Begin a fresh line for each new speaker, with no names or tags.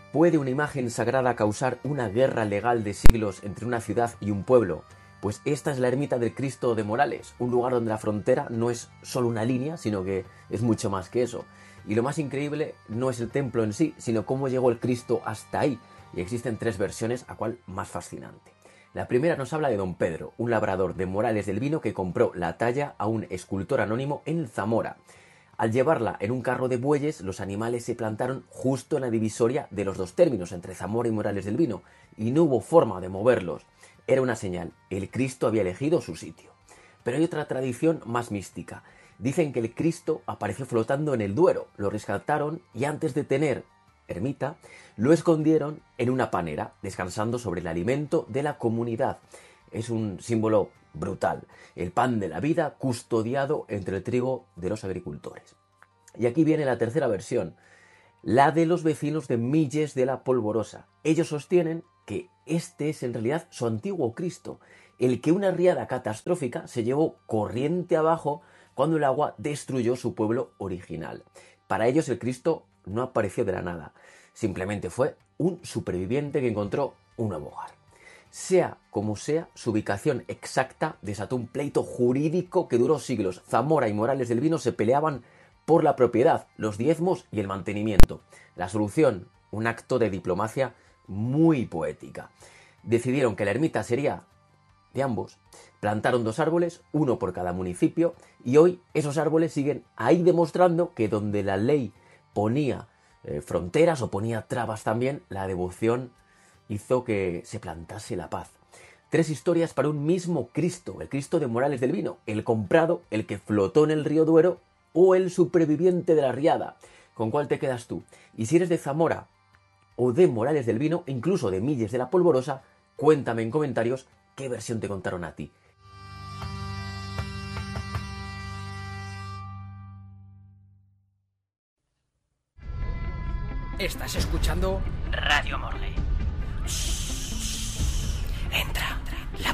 ¿Puede una imagen sagrada causar una guerra legal de siglos entre una ciudad y un pueblo? Pues esta es la ermita del Cristo de Morales, un lugar donde la frontera no es solo una línea, sino que es mucho más que eso. Y lo más increíble no es el templo en sí, sino cómo llegó el Cristo hasta ahí. Y existen 3 versiones, a cual más fascinante. La primera nos habla de don Pedro, un labrador de Morales del Vino que compró la talla a un escultor anónimo en Zamora. Al llevarla en un carro de bueyes, los animales se plantaron justo en la divisoria de los 2 términos, entre Zamora y Morales del Vino, y no hubo forma de moverlos. Era una señal, el Cristo había elegido su sitio. Pero hay otra tradición más mística. Dicen que el Cristo apareció flotando en el Duero, lo rescataron y antes de tener ermita, lo escondieron en una panera, descansando sobre el alimento de la comunidad. Es un símbolo brutal, el pan de la vida custodiado entre el trigo de los agricultores. Y aquí viene la tercera versión, la de los vecinos de Milles de la Polvorosa. Ellos sostienen que este es en realidad su antiguo Cristo, el que una riada catastrófica se llevó corriente abajo cuando el agua destruyó su pueblo original. Para ellos el Cristo no apareció de la nada, simplemente fue un superviviente que encontró un nuevo hogar. Sea como sea, su ubicación exacta desató un pleito jurídico que duró siglos. Zamora y Morales del Vino se peleaban por la propiedad, los diezmos y el mantenimiento. La solución, un acto de diplomacia muy poética. Decidieron que la ermita sería de ambos. Plantaron 2 árboles, uno por cada municipio, y hoy esos árboles siguen ahí demostrando que donde la ley ponía fronteras o ponía trabas también, la devoción hizo que se plantase la paz. 3 historias para un mismo Cristo, el Cristo de Morales del Vino, el comprado, el que flotó en el río Duero o el superviviente de la riada. ¿Con cuál te quedas tú? Y si eres de Zamora o de Morales del Vino, incluso de Milles de la Polvorosa, cuéntame en comentarios qué versión te contaron a ti.
Estás escuchando
Radio Morgue.
Entra.